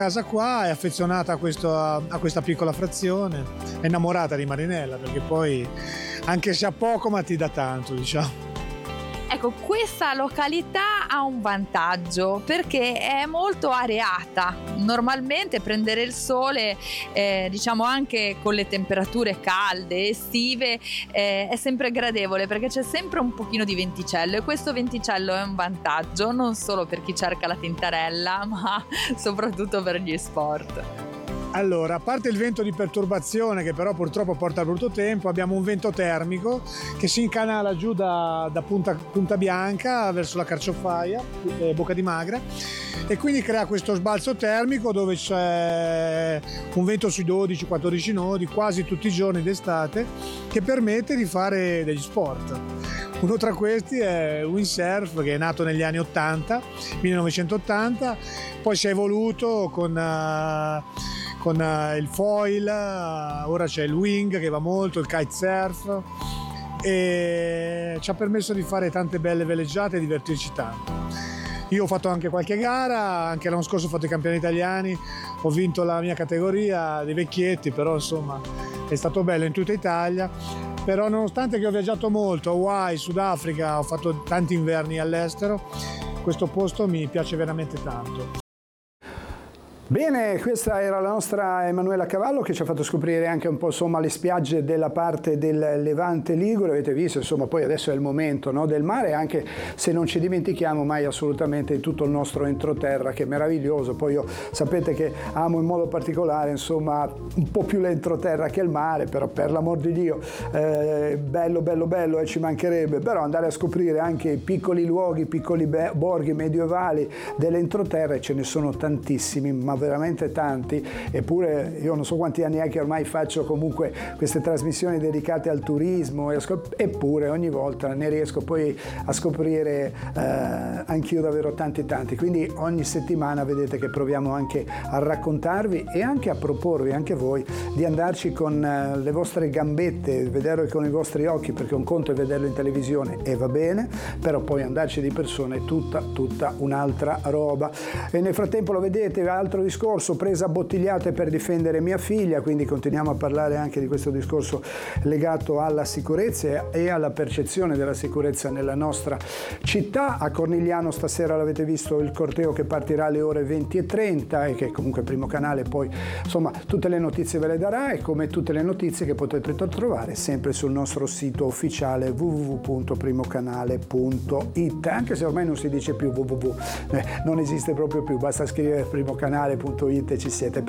casa qua, è affezionata a questa piccola frazione, è innamorata di Marinella, perché poi anche se ha poco ma ti dà tanto, diciamo. Ecco, questa località ha un vantaggio perché è molto areata. Normalmente prendere il sole, diciamo anche con le temperature calde, estive, è sempre gradevole perché c'è sempre un pochino di venticello, e questo venticello è un vantaggio non solo per chi cerca la tintarella, ma soprattutto per gli sport. Allora, a parte il vento di perturbazione che però purtroppo porta al brutto tempo, abbiamo un vento termico che si incanala giù da Punta Bianca verso la Carciofaia, Bocca di Magra, e quindi crea questo sbalzo termico dove c'è un vento sui 12-14 nodi quasi tutti i giorni d'estate, che permette di fare degli sport. Uno tra questi è windsurf, che è nato negli anni 80, 1980, poi si è evoluto con il foil, ora c'è il wing che va molto, il kitesurf, e ci ha permesso di fare tante belle veleggiate e divertirci tanto. Io ho fatto anche qualche gara, anche l'anno scorso ho fatto i campioni italiani, ho vinto la mia categoria dei vecchietti, però insomma è stato bello in tutta Italia. Però nonostante che ho viaggiato molto, Hawaii, Sudafrica, ho fatto tanti inverni all'estero, questo posto mi piace veramente tanto. Bene, questa era la nostra Emanuela Cavallo, che ci ha fatto scoprire anche un po', insomma, le spiagge della parte del Levante Ligure. Avete visto, insomma, poi adesso è il momento, no, del mare, anche se non ci dimentichiamo mai assolutamente di tutto il nostro entroterra, che è meraviglioso. Poi io sapete che amo in modo particolare, insomma, un po' più l'entroterra che il mare, però per l'amor di Dio, bello e ci mancherebbe, però andare a scoprire anche i piccoli luoghi, piccoli borghi medievali dell'entroterra, e ce ne sono tantissimi, ma veramente tanti. Eppure io non so quanti anni è che ormai faccio comunque queste trasmissioni dedicate al turismo, eppure ogni volta ne riesco poi a scoprire anch'io davvero tanti, quindi ogni settimana vedete che proviamo anche a raccontarvi e anche a proporvi anche voi di andarci con le vostre gambette, vederlo con i vostri occhi, perché un conto è vederlo in televisione e va bene, però poi andarci di persona è tutta un'altra roba. E nel frattempo, lo vedete, altro discorso, presa a bottigliate per difendere mia figlia, quindi continuiamo a parlare anche di questo discorso legato alla sicurezza e alla percezione della sicurezza nella nostra città. A Cornigliano stasera l'avete visto il corteo che partirà alle ore 20:30 e che comunque Primo Canale poi, insomma, tutte le notizie ve le darà, e come tutte le notizie che potete trovare sempre sul nostro sito ufficiale www.primocanale.it, anche se ormai non si dice più www, non esiste proprio più, basta scrivere primocanale.it e ci siete.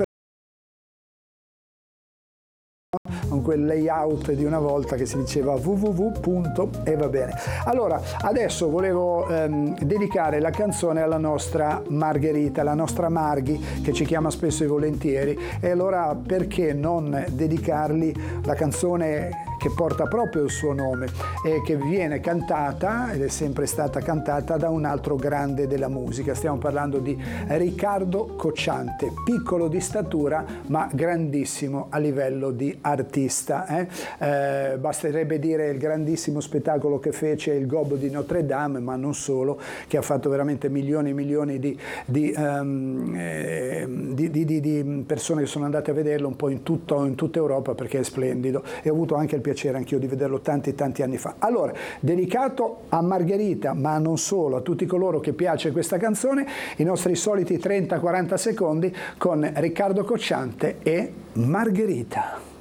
Con quel layout di una volta che si diceva www. E va bene. Allora, adesso volevo dedicare la canzone alla nostra Margherita, la nostra Marghi, che ci chiama spesso e volentieri, e allora perché non dedicargli la canzone che porta proprio il suo nome e che viene cantata, ed è sempre stata cantata, da un altro grande della musica. Stiamo parlando di Riccardo Cocciante, piccolo di statura ma grandissimo a livello di artista. Basterebbe dire il grandissimo spettacolo che fece il Gobbo di Notre Dame, ma non solo, che ha fatto veramente milioni e milioni di persone che sono andate a vederlo un po' in tutta Europa, perché è splendido, e ho avuto anche il piacere anch'io di vederlo tanti anni fa. Allora, dedicato a Margherita, ma non solo, a tutti coloro che piace questa canzone, i nostri soliti 30-40 secondi con Riccardo Cocciante e Margherita.